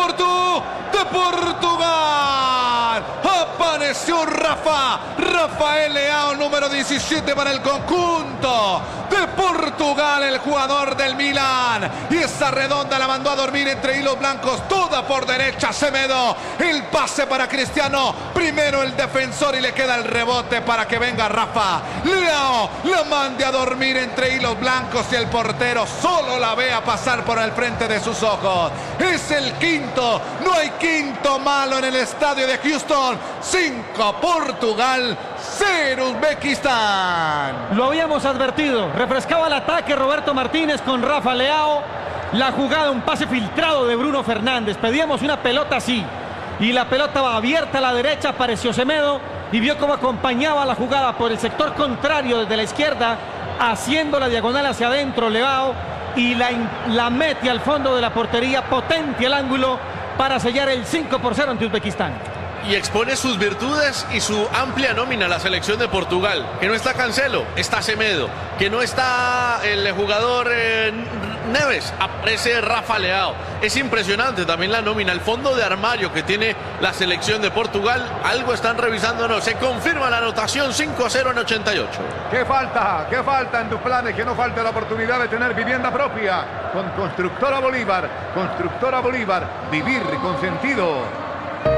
de Portugal. Apareció Rafael Leao, número 17 para el conjunto de Portugal, el jugador del Milan. Y esa redonda la mandó a dormir entre hilos blancos, toda por derecha. Semedo, el pase para Cristiano. Primero el defensor y le queda el rebote para que venga Rafa. Leao la mande a dormir entre hilos blancos y el portero solo la vea pasar por el frente de sus ojos. Es el quinto, no hay quinto malo en el estadio de Houston. 5 Portugal, 0 Uzbekistán. Lo habíamos advertido, refrescaba el ataque Roberto Martínez con Rafa Leao. La jugada, un pase filtrado de Bruno Fernández. Pedíamos una pelota así y la pelota va abierta a la derecha. Apareció Semedo y vio cómo acompañaba la jugada por el sector contrario desde la izquierda, haciendo la diagonal hacia adentro Leao, y la mete al fondo de la portería, potente el ángulo para sellar el 5-0 ante Uzbekistán. Y expone sus virtudes y su amplia nómina a la selección de Portugal. Que no está Cancelo, está Semedo. Que no está el jugador Neves, aparece Rafa Leao. Es impresionante también la nómina, el fondo de armario que tiene la selección de Portugal. Algo están revisando, no. Se confirma la anotación 5-0 en 88. ¿Qué falta en tus planes? Que no falte la oportunidad de tener vivienda propia. Con Constructora Bolívar, vivir con sentido.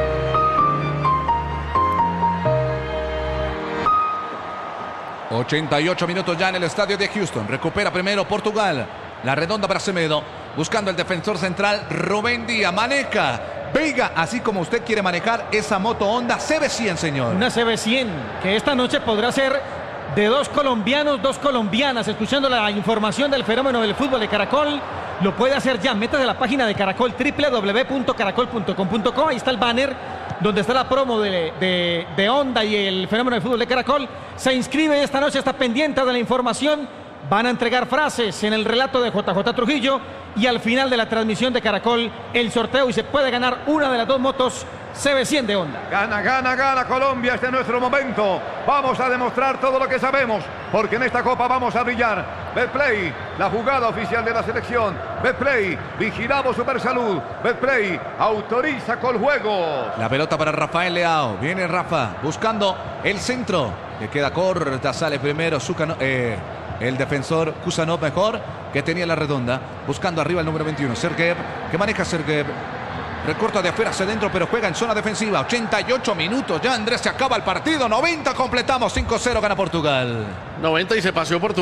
88 minutos ya en el estadio de Houston. Recupera primero Portugal. La redonda para Semedo. Buscando el defensor central Rubén Díaz. Maneja Veiga, así como usted quiere manejar esa moto Honda CB100, señor. Una CB100 que esta noche podrá ser de 2 colombianos, 2 colombianas. Escuchando la información del fenómeno del fútbol de Caracol, lo puede hacer ya. Métase a la página de Caracol, www.caracol.com.co. Ahí está el banner donde está la promo de Honda y el fenómeno del fútbol de Caracol. Se inscribe esta noche, está pendiente de la información. Van a entregar frases en el relato de JJ Trujillo y al final de la transmisión de Caracol el sorteo, y se puede ganar una de las 2 motos CB100 de Honda. Gana Colombia, este es nuestro momento. Vamos a demostrar todo lo que sabemos, porque en esta copa vamos a brillar. Betplay, la jugada oficial de la selección. Betplay, vigilamos Supersalud. Betplay, autoriza Coljuegos. La pelota para Rafael Leao. Viene Rafa buscando el centro. Le queda corta, sale primero el defensor Kusanov, mejor, que tenía la redonda. Buscando arriba el número 21, Sergeev, que maneja Sergeev. Recorta de afuera hacia adentro, pero juega en zona defensiva. 88 minutos ya, Andrés, se acaba el partido. 90 completamos, 5-0 gana Portugal. 90 y se paseó Portugal.